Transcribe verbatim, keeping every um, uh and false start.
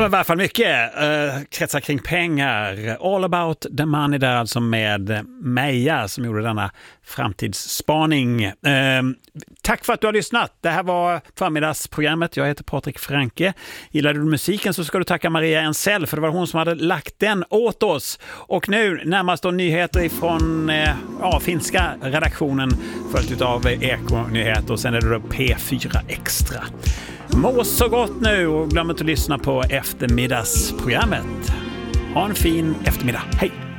men i varje fall mycket uh, kretsar kring pengar. All about the money där alltså med Meja som gjorde denna framtidsspaning. Uh, tack för att du har lyssnat. Det här var förmiddagsprogrammet. Jag heter Patrik Franke. Gillar du musiken så ska du tacka Maria Ensell för det var hon som hade lagt den åt oss. Och nu närmast då nyheter ifrån uh, ja, finska redaktionen följt av Eko-nyheter och sen är det då P fyra Extra. Må så gott nu och glöm inte att lyssna på eftermiddagsprogrammet. Ha en fin eftermiddag. Hej!